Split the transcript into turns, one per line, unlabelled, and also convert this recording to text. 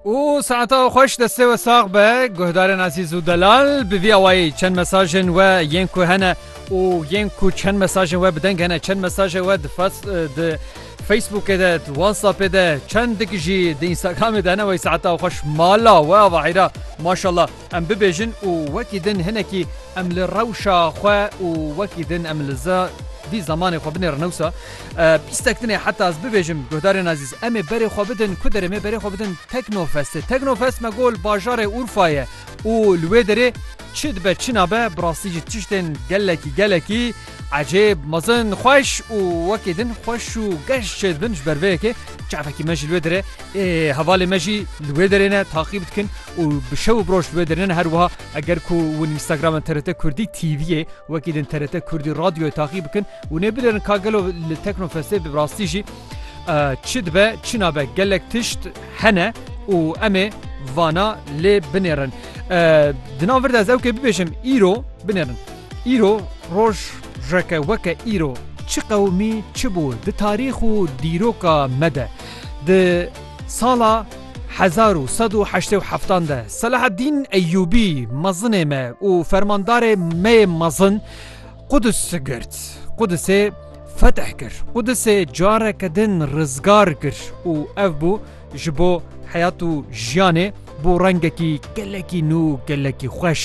و ساعتا خوش دسته و ساق به گهدارن عزیز و دلال بوی اوایی چند مساجن و ین کو هنه و ین کو چند مساجن و بدنگ هنه چند مساجن و ده فیسبوک ده واتساپ ده چند دکجی ده اینستاگرام ده هنه و ساعتا خوش مالا و وحیرا ماشالله ام ببیجن و وکی دن هنه کی ام لروشا خواه و وکی دن ام لزا دی زمان خو بنر نوسا بیستکتنه حتی از ببیجم گهدارن عزیز امی بری خو بدن کدره می بری خو بدن تکنوفست ما گول باجار اورفایه و لویدره چید به چنابه براستی تشتن گلکی عجیب مزن خوش و وکیدن خوش و گش چید بنش بروه که جعفکی مجی لویدره حوال مجی لویدره نه تاقیب کن و بشو بروش لویدره نه هر وها اگر کو و اینستاگرام ترته کردی تیویه وکیدن ترته کردی رادیو تاقیب کن و نبیدن کاغلو لتکنوفسته براستی جی چید به چنابه گلک تشت هنه و امه وانا لی بنیرن دنام ورد از او که ببیشم ایرو بنیرن ایرو روش جکه وکه ایرو چه قومی چه بود ده تاریخ و دیروکا مده ده سالا 1187 ده صلاح الدین ایوبی مزن ما و فرماندار ما مزن قدس گرد قدس فتح کر قدس جاره کدن رزگار کر و اف بو جبو حیاتو جیانه بو رنگکی گلکی نو گلکی خوش